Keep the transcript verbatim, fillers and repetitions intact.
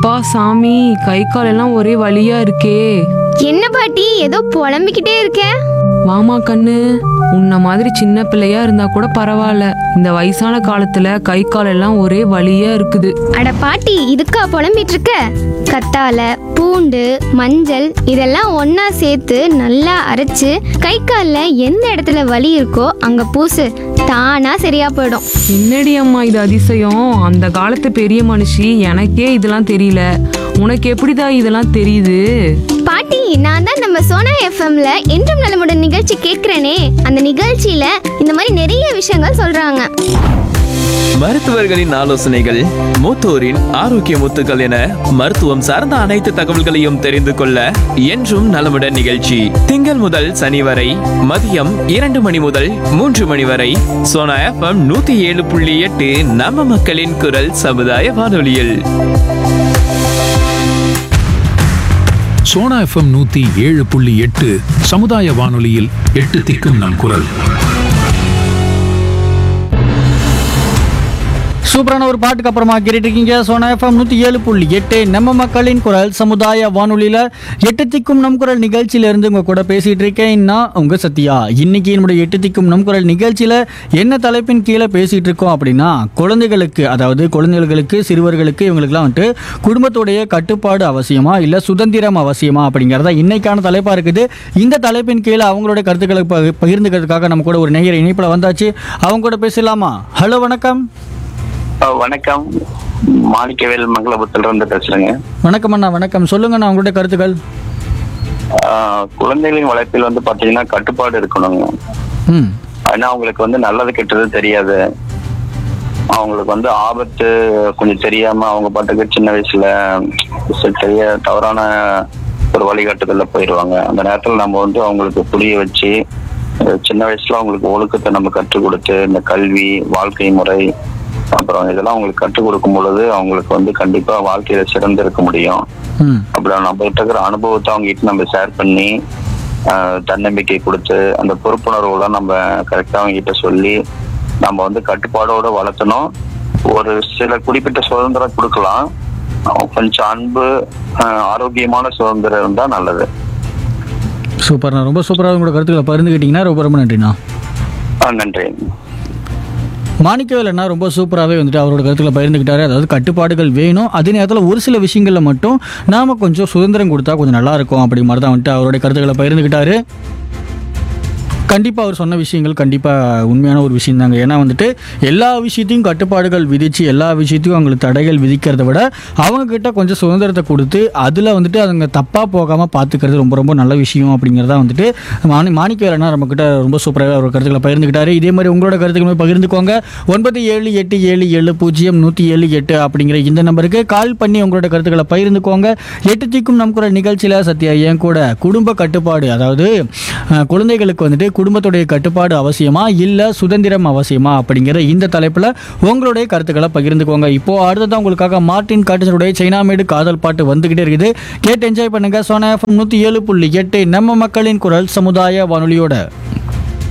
அப்பா சாமி, கை கால் எல்லாம் ஒரே வலியா இருக்கே. என்ன பாட்டி ஏதோ புலம்பிக்கிட்டே இருக்க? வாமா கண்ணு, உன்ன மாதிரி சின்ன பிள்ளையா இருந்தா கூட பரவாயில்ல, இந்த வயசான காலத்துல கை கால் எல்லாம் ஒரே வலியா இருக்குது. அட பாட்டி, இதுக்கா புலம்பிட்டு இருக்க? கத்தால, பூண்டு, மஞ்சள் இதெல்லாம் ஒண்ணா சேர்த்து நல்லா அரைச்சு கை கால்ல எந்த இடத்துல வலி இருக்கோ அங்க பூசு, தானா சரியா போயிடும். என்னடி அம்மா இது அதிசயம், அந்த காலத்து பெரிய மனுஷி, எனக்கே இதெல்லாம் தெரியல, உனக்கு எப்படிதான் இதெல்லாம் தெரியுது? பாட்டி, நான் தான் நம்ம சோனா எஃப்எம்ல என்றும் நலமுடன் நிகழ்ச்சி கேட்கிறேனே, அந்த நிகழ்ச்சியில இந்த மாதிரி நிறைய விஷயங்கள் சொல்றாங்க. மருத்துவர்களின் ஆலோசனைகள், மூத்தோரின் ஆரோக்கிய முத்துக்கள் என மருத்துவம் சார்ந்த அனைத்து தகவல்களையும் தெரிந்து கொள்ள என்றும் நலமுடன் நிகழ்ச்சி திங்கள் முதல் சனி வரை மதியம் இரண்டு மணி முதல் மூன்று மணி வரை சோனா எஃப்எம் நூத்தி ஏழு புள்ளி எட்டு நம்ம மக்களின் குரல் சமுதாய வானொலியில். சோனா எஃப்எம் நூத்தி ஏழு புள்ளி எட்டு சமுதாய வானொலியில் எட்டு திக்கும் நம் குரல். சூப்பரான ஒரு பாட்டுக்கு அப்புறமா கேட்டுட்டு இருக்கீங்க சோனா எஃப்எம் நூற்றி ஏழு புள்ளி எட்டு நம்ம மக்களின் குரல் சமுதாய வானொலியில் எட்டு திக்கும் நம் குரல் நிகழ்ச்சியிலேருந்து உங்கள் கூட பேசிகிட்டு இருக்கேன் நான் உங்கள் சத்யா. இன்றைக்கி என்னுடைய எட்டு திக்கும் நம் குரல் நிகழ்ச்சியில் என்ன தலைப்பின் கீழே பேசிகிட்டு இருக்கோம் அப்படின்னா, குழந்தைகளுக்கு, அதாவது குழந்தைகளுக்கு, சிறுவர்களுக்கு, இவங்களுக்குலாம் வந்துட்டு குடும்பத்துடைய கட்டுப்பாடு அவசியமா இல்லை சுதந்திரம் அவசியமா அப்படிங்கிறதா இன்னைக்கான தலைப்பாக இருக்குது. இந்த தலைப்பின் கீழே அவங்களுடைய கருத்துக்களை பகிர்ந்துக்கிறதுக்காக நம்ம கூட ஒரு நேயர் இணைப்பில் வந்தாச்சு. அவங்க கூட பேசலாமா? ஹலோ, வணக்கம். வணக்கம், மாணிக்கவேல் மங்களபுரத்துல இருந்து பேசுறேங்க. வணக்கம் அண்ணா. வணக்கம், சொல்லுங்கண்ணா உங்களுடைய கருத்துக்கள். குழந்தைகளின் வளர்ப்பில் வந்து பாத்தீங்கன்னா கட்டுப்பாடு இருக்கணுங்க. ஆனா அவங்களுக்கு வந்து நல்லது கெட்டது தெரியாது, அவங்களுக்கு வந்து ஆபத்து கொஞ்சம் தெரியாம அவங்க பாட்டுக்கு சின்ன வயசுல தெரிய தவறான ஒரு வழிகாட்டுதல்ல போயிடுவாங்க. அந்த நேரத்துல நம்ம வந்து அவங்களுக்கு புரிய வச்சு சின்ன வயசுல அவங்களுக்கு ஒழுக்கத்தை நம்ம கற்றுக் கொடுத்து இந்த கல்வி, வாழ்க்கை முறை, அப்புறம் இதெல்லாம் அவங்களுக்கு கற்றுக் கொடுக்கும் பொழுது அவங்களுக்கு வந்து கண்டிப்பா வாழ்க்கையில சிறந்து இருக்க முடியும். அப்படி நம்ம கிட்ட இருக்கிற அனுபவத்தை அவங்க கிட்ட நம்ம ஷேர் பண்ணி தன்னம்பிக்கை கொடுத்து அந்த பொறுப்புணர்வுலாம் நம்ம கரெக்டா அவங்க கிட்ட சொல்லி நம்ம வந்து கட்டுப்பாடோட வளர்த்தணும். ஒரு சில குறிப்பிட்ட சுதந்திரம் கொடுக்கலாம், கொஞ்சம் அன்பு, ஆரோக்கியமான சுதந்திரம் இருந்தா நல்லது. சூப்பர்ண்ணா, ரொம்ப சூப்பராக உங்களோட கருத்துக்களை பகிர்ந்துக்கிட்டீங்கன்னா ரொம்ப ரொம்ப நன்றிண்ணா. நன்றி. மாணிக்கவேல் அண்ணா ரொம்ப சூப்பராகவே வந்துட்டு அவரோட கருத்துக்களை பகிர்ந்துக்கிட்டாரு. அதாவது கட்டுப்பாடுகள் வேணும், அதே நேரத்தில் ஒரு சில விஷயங்களில் மட்டும் நாம் கொஞ்சம் சுதந்திரம் கொடுத்தா கொஞ்சம் நல்லா இருக்கும் அப்படி மாதிரி தான் வந்துட்டு அவருடைய கருத்துக்களை பகிர்ந்துக்கிட்டாரு. கண்டிப்பாக அவர் சொன்ன விஷயங்கள் கண்டிப்பாக உண்மையான ஒரு விஷயம் தாங்க. ஏன்னா வந்துட்டு எல்லா விஷயத்தையும் கட்டுப்பாடுகள் விதித்து எல்லா விஷயத்தையும் அவங்களுக்கு தடைகள் விதிக்கிறத விட அவங்கக்கிட்ட கொஞ்சம் சுதந்திரத்தை கொடுத்து அதில் வந்துட்டு அவங்க தப்பாக போகாமல் பார்த்துக்கிறது ரொம்ப ரொம்ப நல்ல விஷயம் அப்படிங்கிறதா வந்துட்டு மாணி மாணிக்கவேலனா நம்மக்கிட்ட ரொம்ப சூப்பராக ஒரு கருத்துக்களை பகிர்ந்துக்கிட்டாரு. இதே மாதிரி உங்களோட கருத்துக்களை பகிர்ந்துக்கோங்க. ஒன்பது ஏழு எட்டு ஏழு ஏழு பூஜ்ஜியம் நூற்றி ஏழு எட்டு அப்படிங்கிற இந்த நம்பருக்கு கால் பண்ணி உங்களோட கருத்துக்களை பகிர்ந்துக்கோங்க. எட்டு திக்கும் நம் குரல் நிகழ்ச்சியில் சத்யா என் கூட குடும்ப கட்டுப்பாடு, அதாவது குழந்தைகளுக்கு வந்துட்டு குடும்பத்துடைய கட்டுப்பாடு அவசியமா இல்லை சுதந்திரம் அவசியமா அப்படிங்கிற இந்த தலைப்பில் உங்களுடைய கருத்துக்களை பகிர்ந்துக்கோங்க. இப்போ அடுத்ததான் உங்களுக்காக மார்டின் காட்டினுடைய சைனாமேடு காதல் பாட்டு வந்துகிட்டே இருக்குது. கேட்டு என்ஜாய் பண்ணுங்க. சோனா எஃப்எம் நூற்றி ஏழு புள்ளி எட்டு நம்ம மக்களின் குரல் சமுதாய வானொலியோட.